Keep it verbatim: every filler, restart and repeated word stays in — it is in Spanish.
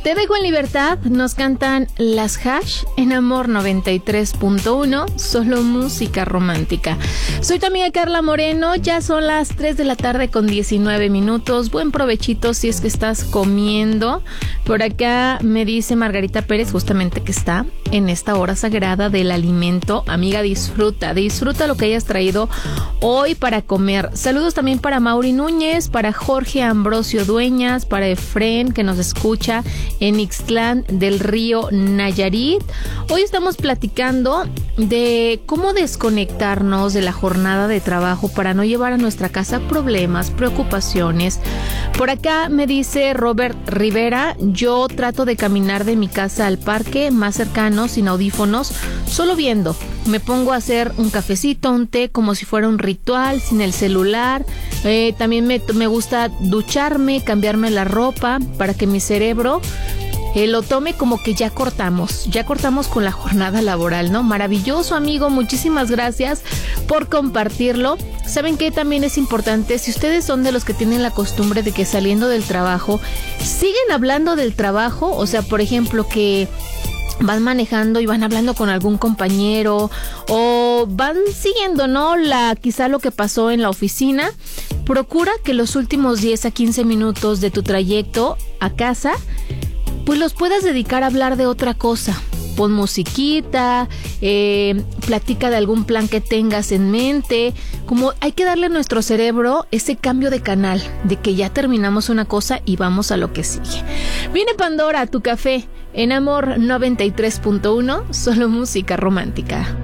Te dejo en libertad, nos cantan Las Hash en Amor noventa y tres punto uno, solo música romántica. Soy tu amiga Carla Moreno, ya son las tres de la tarde con diecinueve minutos. Buen provechito si es que estás comiendo. Por acá me dice Margarita Pérez justamente que está en esta hora sagrada del alimento. Amiga, disfruta, disfruta lo que hayas traído hoy para comer. Saludos también para Mauri Núñez, para Jorge Ambrosio Dueñas, para Efren que nos escucha en Ixtlán del Río, Nayarit. Hoy estamos platicando de cómo desconectarnos de la jornada de trabajo para no llevar a nuestra casa problemas, preocupaciones. Por acá me dice Robert Rivera, yo trato de caminar de mi casa al parque más cercano, sin audífonos, solo viendo. Me pongo a hacer un cafecito, un té, como si fuera un ritual, sin el celular. Eh, también me, me gusta ducharme, cambiarme la ropa para que mi cerebro eh, lo tome como que ya cortamos, ya cortamos con la jornada laboral, ¿no? Maravilloso, amigo, muchísimas gracias por compartirlo. ¿Saben qué? También es importante, si ustedes son de los que tienen la costumbre de que saliendo del trabajo, siguen hablando del trabajo, o sea, por ejemplo, que van manejando y van hablando con algún compañero o van siguiendo, ¿no? La, quizá lo que pasó en la oficina. Procura que los últimos diez a quince minutos de tu trayecto a casa, pues los puedas dedicar a hablar de otra cosa. Pon musiquita, eh, platica de algún plan que tengas en mente. Como hay que darle a nuestro cerebro ese cambio de canal, de que ya terminamos una cosa y vamos a lo que sigue. Viene Pandora, tu café, en Amor noventa y tres punto uno, solo música romántica.